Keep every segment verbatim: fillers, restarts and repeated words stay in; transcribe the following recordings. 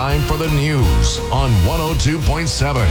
time for the news on one oh two point seven.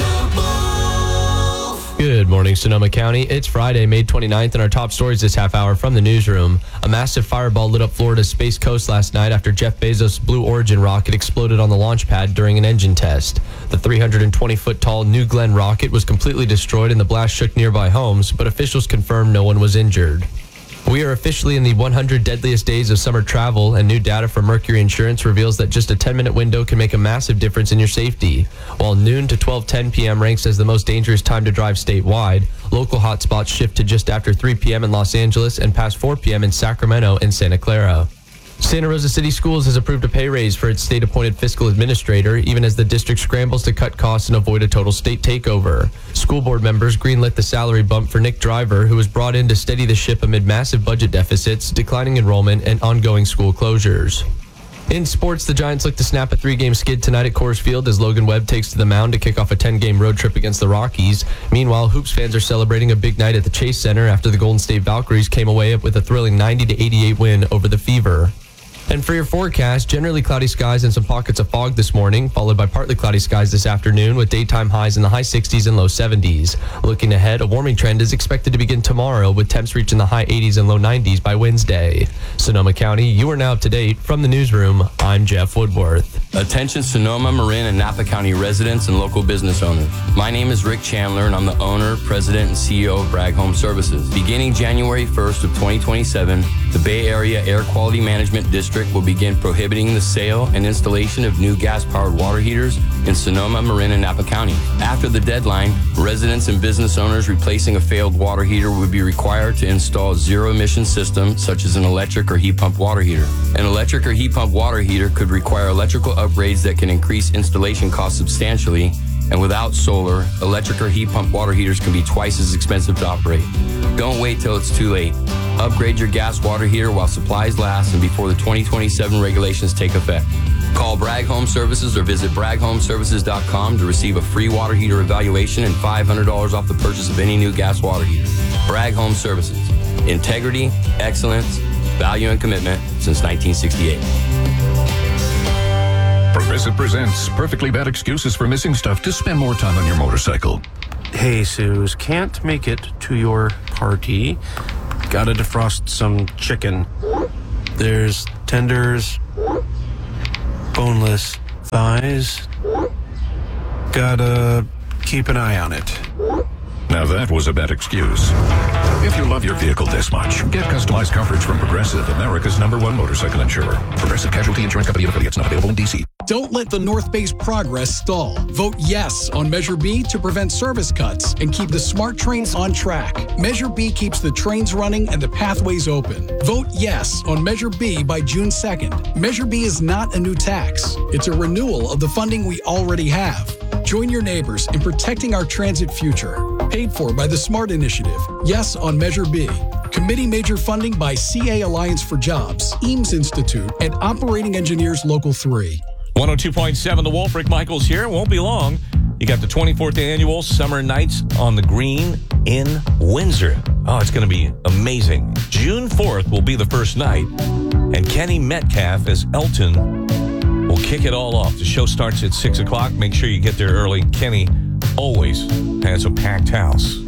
Good morning, Sonoma County. It's Friday, May twenty-ninth, and our top stories this half hour from the newsroom. A massive fireball lit up Florida's Space Coast last night after Jeff Bezos' Blue Origin rocket exploded on the launch pad during an engine test. The three hundred twenty foot tall New Glenn rocket was completely destroyed and the blast shook nearby homes, but officials confirmed no one was injured. We are officially in the one hundred deadliest days of summer travel, and new data from Mercury Insurance reveals that just a ten minute window can make a massive difference in your safety. While noon to twelve ten p.m. ranks as the most dangerous time to drive statewide, local hotspots shift to just after three p.m. in Los Angeles and past four p.m. in Sacramento and Santa Clara. Santa Rosa City Schools has approved a pay raise for its state-appointed fiscal administrator, even as the district scrambles to cut costs and avoid a total state takeover. School board members greenlit the salary bump for Nick Driver, who was brought in to steady the ship amid massive budget deficits, declining enrollment, and ongoing school closures. In sports, the Giants look to snap a three-game skid tonight at Coors Field as Logan Webb takes to the mound to kick off a ten game road trip against the Rockies. Meanwhile, Hoops fans are celebrating a big night at the Chase Center after the Golden State Valkyries came away with a thrilling ninety to eighty-eight win over the Fever. And for your forecast, generally cloudy skies and some pockets of fog this morning, followed by partly cloudy skies this afternoon with daytime highs in the high sixties and low seventies. Looking ahead, a warming trend is expected to begin tomorrow with temps reaching the high eighties and low nineties by Wednesday. Sonoma County, you are now up to date. From the newsroom, I'm Jeff Woodworth. Attention Sonoma, Marin, and Napa County residents and local business owners. My name is Rick Chandler, and I'm the owner, president, and C E O of Bragg Home Services. Beginning January first of twenty twenty-seven, the Bay Area Air Quality Management District will begin prohibiting the sale and installation of new gas-powered water heaters in Sonoma, Marin, and Napa County. After the deadline, residents and business owners replacing a failed water heater would be required to install a zero-emission system, such as an electric or heat pump water heater. An electric or heat pump water heater could require electrical upgrades that can increase installation costs substantially, and without solar, electric or heat pump water heaters can be twice as expensive to operate. Don't wait till it's too late. Upgrade your gas water heater while supplies last and before the twenty twenty-seven regulations take effect. Call Bragg Home Services or visit bragg home services dot com to receive a free water heater evaluation and five hundred dollars off the purchase of any new gas water heater. Bragg Home Services. Integrity, excellence, value, and commitment since nineteen sixty-eight. Progressive presents Perfectly Bad Excuses for Missing Stuff to Spend More Time on Your Motorcycle. Hey, Suze, can't make it to your party. Gotta defrost some chicken. There's tenders, boneless thighs. Gotta keep an eye on it. Now that was a bad excuse. If you love your vehicle this much, get customized coverage from Progressive, America's number one motorcycle insurer. Progressive Casualty Insurance Company and affiliates, not available in D C. Don't let the North Bay's progress stall. Vote yes on Measure B to prevent service cuts and keep the smart trains on track. Measure B keeps the trains running and the pathways open. Vote yes on Measure B by June second. Measure B is not a new tax. It's a renewal of the funding we already have. Join your neighbors in protecting our transit future. Paid for by the SMART Initiative. Yes on Measure B. Committee major funding by C A Alliance for Jobs, Eames Institute, and Operating Engineers Local three. one oh two point seven The Wolf. Rick Michaels here. Won't be long. You got the twenty-fourth annual Summer Nights on the Green in Windsor. Oh, it's going to be amazing. June fourth will be the first night, and Kenny Metcalf as Elton will kick it all off. The show starts at six o'clock. Make sure you get there early. Kenny always has a packed house.